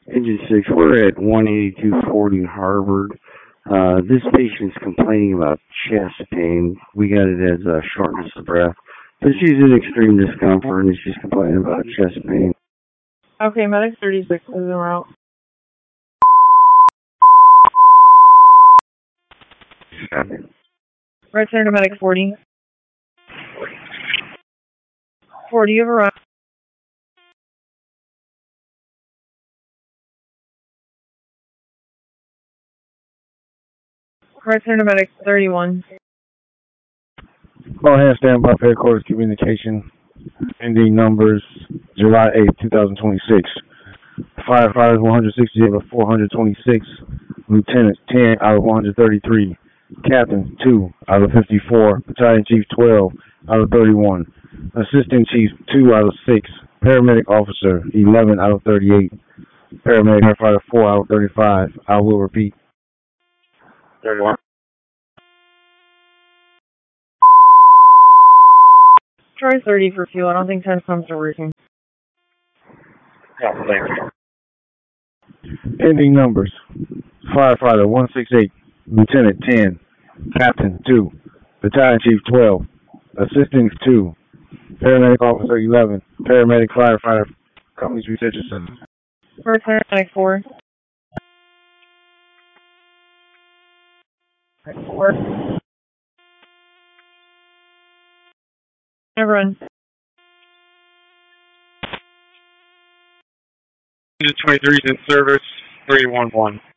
Engine 6, we're at 18240 Harvard. This patient's complaining about chest pain. We got it as shortness of breath. But she's in extreme discomfort and she's complaining about chest pain. Okay, medic 36 is en route. Right center to medic 40. 40, you have arrived. Right center to medic 31. All hands stand by for headquarters communication. Ending numbers July 8th, 2026. Firefighters 160 out of 426. Lieutenants 10 out of 133. Captains 2 out of 54. Battalion Chief 12 out of 31. Assistant Chief 2 out of 6. Paramedic Officer 11 out of 38. Paramedic Firefighter 4 out of 35. I will repeat. 31. Try 30 for fuel. I don't think 10 pumps are working. Yeah, thanks. Ending numbers. Firefighter 168. Lieutenant 10. Captain 2. Battalion Chief 12. Assistant 2. Paramedic Officer 11. Paramedic Firefighter Company's Research Center. First medic 4. 4. Everyone. 23 is in service, 311.